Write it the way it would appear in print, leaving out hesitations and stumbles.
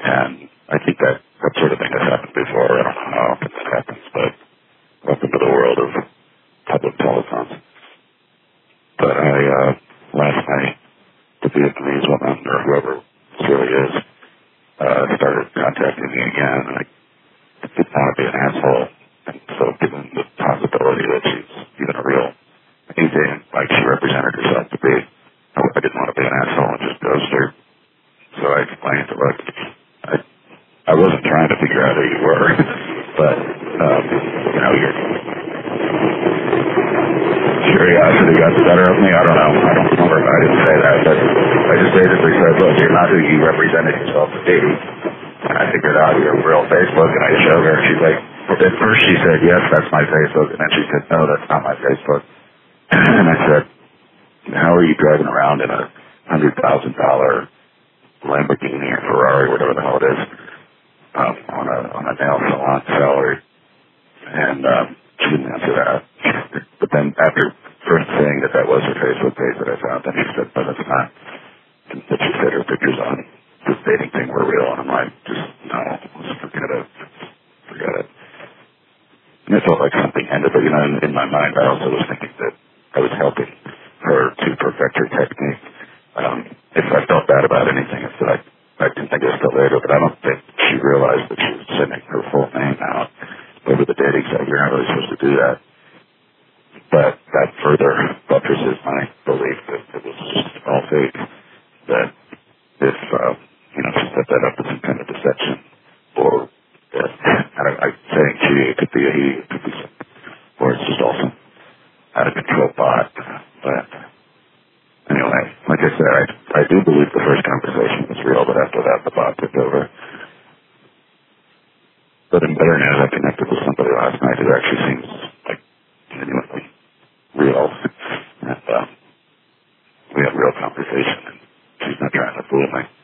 And I think that sort of thing has happened before. I don't know how often that happens, but welcome to the world of public telephones. But last night, the Vietnamese woman, or whoever this really is, started contacting me again, and I didn't want to be an asshole. And so given the possibility that she's even a real anything like she represented herself to be, I didn't want to be an asshole and just ghost her. So I explained to her, look, I wasn't trying to figure out who you were, but, your curiosity got the better of me. I don't know. I don't remember if I didn't say that, but I just basically said, look, you're not who you represented yourself to be. And I figured out your real Facebook, and I showed her, and she's like, at first she said, yes, that's my Facebook, and then she said, no, that's not my Facebook. And I said, how are you driving around in a $100,000 Lamborghini or Ferrari, whatever the hell it is, on a nail salon salary? And she didn't answer that. But then after first saying that was her Facebook page that I found, then she said, no, that's not. And then she said her pictures on this dating thing were real, and I'm like, just, no, let's forget it. Forget it. And it felt like something ended, but, in my mind, I also was thinking that I was helping her to perfect her technique. If I felt bad about anything, it's that I didn't think it was till later, but I don't think she realized that she was sending her full name out over the dating site. You're not really supposed to do that. But that further buttresses my belief that it was just all fake. That if, she set that up as some kind of deception, or I'm saying she, it could be a he, it could be some, or it's just also out of control bot. But anyway, like I said, I do believe the first conversation was real, but after that, the bot took over. But in better news, I connected with somebody last night who actually seems like genuinely real. And we had a real conversation, and she's not trying to fool me.